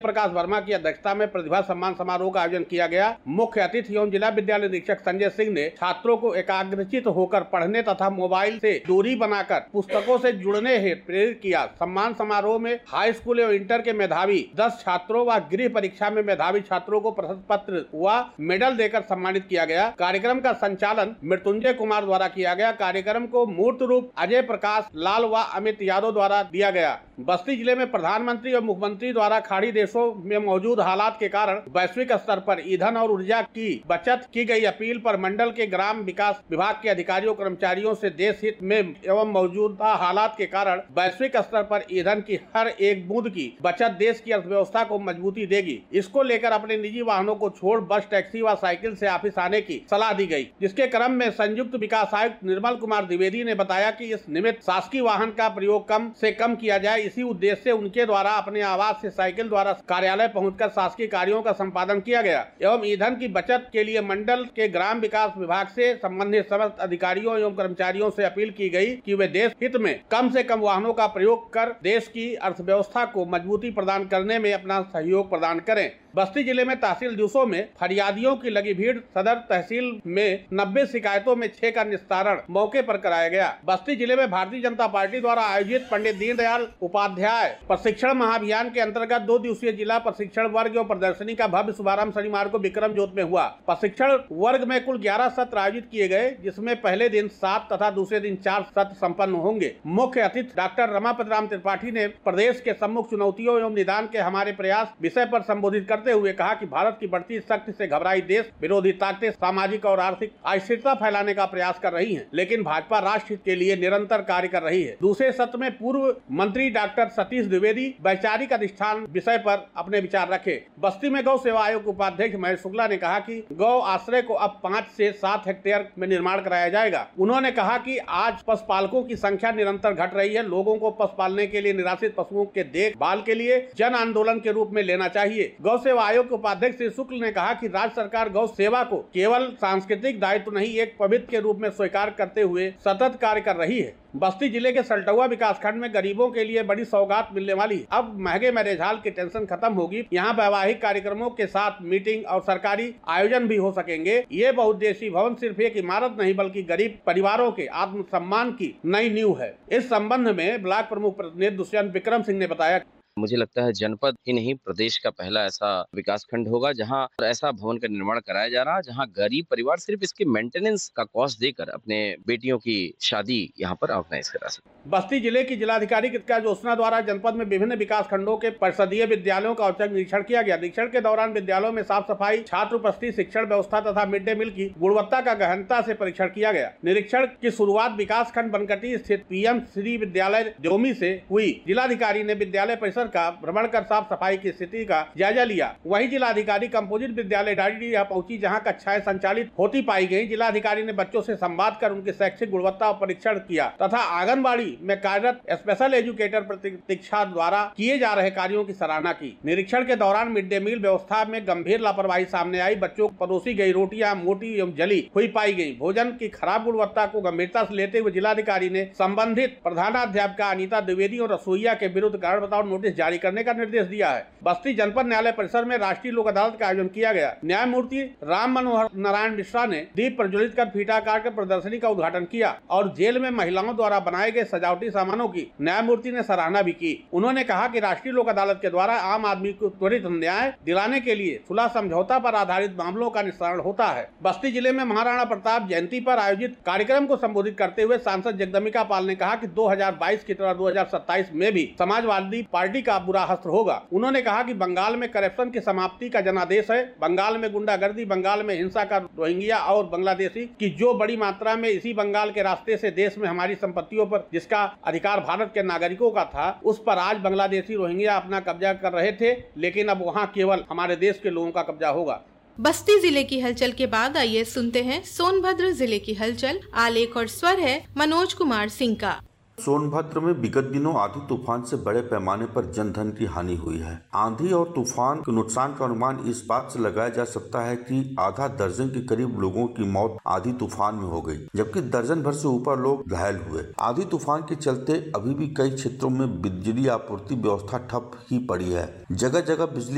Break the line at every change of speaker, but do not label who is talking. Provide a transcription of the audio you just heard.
प्रकाश वर्मा की अध्यक्षता में प्रतिभा सम्मान समारोह का आयोजन किया गया। मुख्य अतिथि एवं जिला विद्यालय निरीक्षक संजय सिंह ने छात्रों को एकाग्रचित होकर पढ़ने तथा मोबाइल से दूरी बनाकर पुस्तकों से जुड़ने हेतु प्रेरित किया। सम्मान समारोह में हाई स्कूल एवं इंटर के मेधावी 10 छात्रों व गृह परीक्षा में मेधावी छात्रों को प्रशस्ति पत्र व मेडल देकर सम्मानित किया गया। कार्यक्रम का संचालन मृत्युंजय कुमार द्वारा किया गया। कार्यक्रम को मूर्त रूप अजय प्रकाश लाल व अमित यादव द्वारा दिया गया। बस्ती जिले में प्रधानमंत्री और मुख्यमंत्री द्वारा खाड़ी देशों में मौजूद हालात के कारण वैश्विक स्तर पर ईंधन और ऊर्जा की बचत की गई अपील पर मंडल के ग्राम विकास विभाग के अधिकारियों कर्मचारियों से देश हित में एवं मौजूदा हालात के कारण वैश्विक स्तर पर ईंधन की हर एक बूंद की बचत देश की अर्थव्यवस्था को मजबूती देगी। इसको लेकर अपने निजी वाहनों को छोड़ बस, टैक्सी व साइकिल से ऑफिस आने की सलाह दी गई। जिसके क्रम में संयुक्त विकास आयुक्त निर्मल कुमार द्विवेदी ने बताया कि इस निमित्त शासकीय वाहन का प्रयोग कम से कम किया जाए। इसी उद्देश्य से उनके द्वारा अपने आवास से साइकिल द्वारा कार्यालय पहुंचकर शासकीय कार्यों का संपादन किया गया एवं ईंधन की बचत के लिए मंडल के ग्राम विकास विभाग से संबंधित समस्त अधिकारियों एवं कर्मचारियों से अपील की गई कि वे देश हित में कम से कम वाहनों का प्रयोग कर देश की अर्थव्यवस्था को मजबूती प्रदान करने में अपना सहयोग प्रदान करें। बस्ती जिले में तहसील दिवसों में फरियादियों की लगी भीड़। सदर तहसील में 90 शिकायतों में 6 का निस्तारण मौके पर कराया गया। बस्ती जिले में भारतीय जनता पार्टी द्वारा आयोजित पंडित दीनदयाल उपाध्याय प्रशिक्षण महाअभियान के अंतर्गत 2 दिवसीय जिला प्रशिक्षण वर्ग एवं प्रदर्शनी का भव्य शुभारंभ शनिवार को विक्रम जोत में हुआ। प्रशिक्षण वर्ग में कुल 11 सत्र आयोजित किए गए, जिसमें पहले दिन 7 तथा दूसरे दिन 4 सत्र संपन्न होंगे। मुख्य अतिथि डॉक्टर रमापत राम त्रिपाठी ने प्रदेश के सम्मुख चुनौतियों एवं निदान के हमारे प्रयास विषय पर संबोधित करते हुए कहा कि भारत की बढ़ती शक्ति से घबराई देश विरोधी ताकतें सामाजिक और आर्थिक अस्थिरता फैलाने का प्रयास कर रही हैं, लेकिन भाजपा राष्ट्र हित के लिए निरंतर कार्य कर रही है। दूसरे सत्र में पूर्व मंत्री डॉक्टर सतीश द्विवेदी वैचारिक अधिष्ठान विषय पर अपने विचार रखे। बस्ती में गौ सेवा आयोग उपाध्यक्ष महेश शुक्ला ने कहा कि गौ आश्रय को अब 5 से 7 हेक्टेयर में निर्माण कराया जाएगा। उन्होंने कहा कि आज पशुपालकों की संख्या निरंतर घट रही है। लोगों को पशु पालने के लिए निराश्रित पशुओं के देखभाल के लिए जन आंदोलन के रूप में लेना चाहिए। गौ सेवा आयोग के उपाध्यक्ष श्री शुक्ल ने कहा कि राज्य सरकार गौ सेवा को केवल सांस्कृतिक दायित्व नहीं, एक पवित्र के रूप में स्वीकार करते हुए सतत कार्य कर रही है। बस्ती जिले के सल्टुआ विकासखंड में गरीबों के लिए बड़ी सौगात मिलने वाली है। अब महंगे मैरिज हॉल की टेंशन खत्म होगी। यहाँ वैवाहिक कार्यक्रमों के साथ मीटिंग और सरकारी आयोजन भी हो सकेंगे। ये बहुउद्देशीय भवन सिर्फ एक इमारत नहीं बल्कि गरीब परिवारों के आत्मसम्मान की नई नींव है। इस संबंध में ब्लॉक प्रमुख प्रतिनिधि दुष्यंत विक्रम सिंह ने बताया,
मुझे लगता है जनपद ही नहीं प्रदेश का पहला ऐसा विकास खंड होगा जहां ऐसा भवन का निर्माण कराया जा रहा है, जहां गरीब परिवार सिर्फ इसके मेंटेनेंस का कॉस्ट देकर अपने बेटियों की शादी यहां पर ऑर्गेनाइज करा सकते।
बस्ती जिले की जिलाधिकारी कृतिका ज्योत्सना द्वारा जनपद में विभिन्न विकास खंडों के परिषदीय विद्यालयों का औचक निरीक्षण किया गया। निरीक्षण के दौरान विद्यालयों में साफ सफाई, छात्र उपस्थिति, शिक्षण व्यवस्था तथा मिड डे मील की गुणवत्ता का गहनता से परीक्षण किया गया। निरीक्षण की शुरुआत विकास खंड बनकटी स्थित पीएम श्री विद्यालय द्योमी से हुई। जिलाधिकारी ने विद्यालय परिसर का भ्रमण कर साफ सफाई की स्थिति का जायजा लिया। वहीं जिलाधिकारी कंपोजिट विद्यालय डाडीडीहा पहुंची, जहां कक्षाएं संचालित होती पाई गयी। जिलाधिकारी ने बच्चों से संवाद कर उनकी शैक्षिक गुणवत्ता और परीक्षण किया तथा आंगनबाड़ी में कार्यरत स्पेशल एजुकेटर प्रतीक्षा द्वारा किए जा रहे कार्यों की सराहना की। निरीक्षण के दौरान मिड डे मील व्यवस्था में गंभीर लापरवाही सामने आई। बच्चों को परोसी गई रोटियां मोटी एवं जली हुई पाई गयी। भोजन की खराब गुणवत्ता को गंभीरता से लेते हुए जिलाधिकारी ने संबंधित प्रधानाध्यापिका अनीता द्विवेदी और रसोईया के विरुद्ध कारण बताओ नोटिस जारी करने का निर्देश दिया है। बस्ती जनपद न्यायालय परिसर में राष्ट्रीय लोक अदालत का आयोजन किया गया। न्यायमूर्ति राम मनोहर नारायण मिश्रा ने दीप प्रज्वलित कर फीताकार के प्रदर्शनी का उद्घाटन किया और जेल में महिलाओं द्वारा बनाए गए सजावटी सामानों की न्यायमूर्ति ने सराहना भी की। उन्होंने कहा कि राष्ट्रीय लोक अदालत के द्वारा आम आदमी को त्वरित न्याय दिलाने के लिए सुलह समझौता पर आधारित मामलों का निस्तारण होता है। बस्ती जिले में महाराणा प्रताप जयंती पर आयोजित कार्यक्रम को संबोधित करते हुए सांसद जगदम्बिका पाल ने कहा कि 2022 की तरह 2027 में भी समाजवादी पार्टी का बुरा हस्त्र होगा। उन्होंने कहा कि बंगाल में करप्शन की समाप्ति का जनादेश है। बंगाल में गुंडागर्दी, बंगाल में हिंसा का रोहिंग्या और बांग्लादेशी की जो बड़ी मात्रा में इसी बंगाल के रास्ते से देश में हमारी संपत्तियों पर जिसका अधिकार भारत के नागरिकों का था, उस पर आज बांग्लादेशी रोहिंग्या अपना कब्जा कर रहे थे, लेकिन अब वहाँ केवल हमारे देश के लोगों का कब्जा होगा।
बस्ती जिले की हलचल के बाद आइए सुनते हैं सोनभद्र जिले की हलचल। आलेख और स्वर है मनोज कुमार सिंह का।
सोनभद्र में विगत दिनों आंधी तूफान से बड़े पैमाने पर जनधन की हानि हुई है। आंधी और तूफान के नुकसान का अनुमान इस बात से लगाया जा सकता है कि आधा दर्जन के करीब लोगों की मौत आंधी तूफान में हो गई, जबकि दर्जन भर से ऊपर लोग घायल हुए। आंधी तूफान के चलते अभी भी कई क्षेत्रों में बिजली आपूर्ति व्यवस्था ठप ही पड़ी है। जगह जगह बिजली